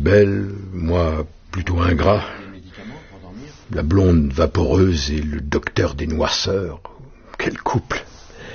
belle, moi plutôt ingrat. La blonde vaporeuse et le docteur des noirceurs. Quel couple!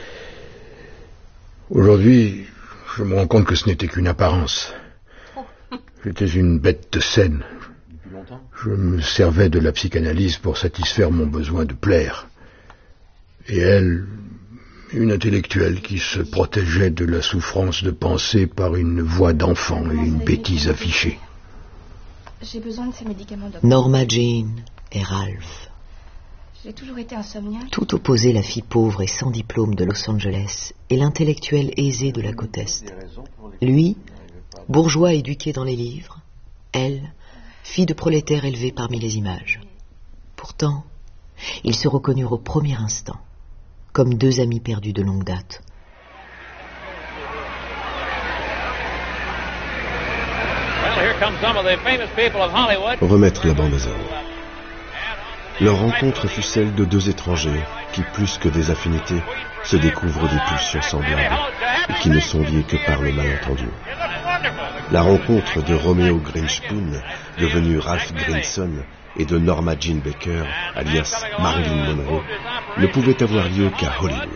Aujourd'hui, je me rends compte que ce n'était qu'une apparence. J'étais une bête de scène. Je me servais de la psychanalyse pour satisfaire mon besoin de plaire. Et elle, une intellectuelle qui se protégeait de la souffrance de penser par une voix d'enfant et une bêtise affichée. J'ai besoin de ces médicaments, docteur. Norma Jean et Ralph. J'ai toujours été insomniaque. Tout opposé la fille pauvre et sans diplôme de Los Angeles et l'intellectuel aisé de la côte Est. Lui, bourgeois éduqué dans les livres. Elle, fille de prolétaire élevée parmi les images. Pourtant, ils se reconnurent au premier instant, comme deux amis perdus de longue date. Remettre la bande aux hommes. Leur rencontre fut celle de deux étrangers qui, plus que des affinités, se découvrent des pulsions semblables et qui ne sont liés que par le malentendu. La rencontre de Romeo Grinchpoon, devenu Ralph Grinson, et de Norma Jean Baker, alias Marilyn Monroe, ne pouvait avoir lieu qu'à Hollywood.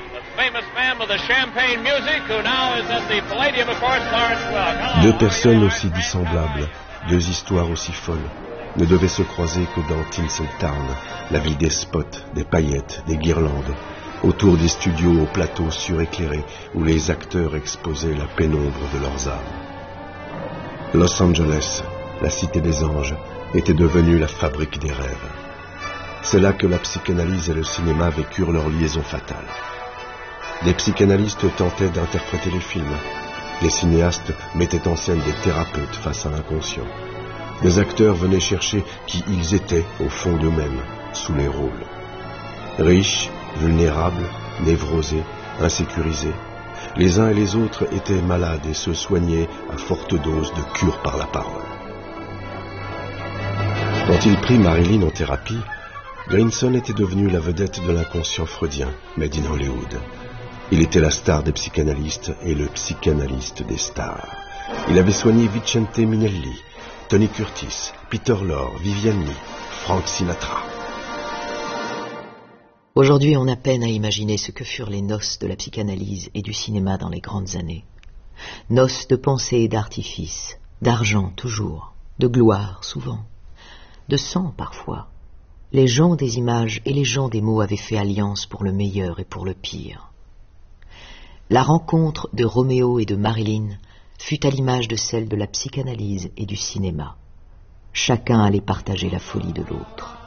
Deux personnes aussi dissemblables, deux histoires aussi folles, ne devaient se croiser que dans Tinseltown, la ville des spots, des paillettes, des guirlandes, autour des studios aux plateaux suréclairés où les acteurs exposaient la pénombre de leurs âmes. Los Angeles, la cité des anges, était devenue la fabrique des rêves. C'est là que la psychanalyse et le cinéma vécurent leur liaison fatale. Les psychanalystes tentaient d'interpréter les films. Les cinéastes mettaient en scène des thérapeutes face à l'inconscient. Les acteurs venaient chercher qui ils étaient au fond d'eux-mêmes, sous les rôles. Riches, vulnérables, névrosés, insécurisés, les uns et les autres étaient malades et se soignaient à forte dose de cure par la parole. Quand il prit Marilyn en thérapie, Grinson était devenu la vedette de l'inconscient freudien, made in Hollywood. Il était la star des psychanalystes et le psychanalyste des stars. Il avait soigné Vicente Minelli, Tony Curtis, Peter Lorre, Viviani, Frank Sinatra. Aujourd'hui, on a peine à imaginer ce que furent les noces de la psychanalyse et du cinéma dans les grandes années. Noces de pensée et d'artifice, d'argent toujours, de gloire souvent, de sang parfois. Les gens des images et les gens des mots avaient fait alliance pour le meilleur et pour le pire. La rencontre de Roméo et de Marilyn fut à l'image de celle de la psychanalyse et du cinéma. Chacun allait partager la folie de l'autre.